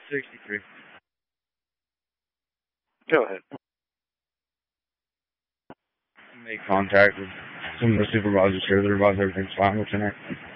63. Go ahead. Make contact with some of the supervisors here. They're about everything's fine with tonight.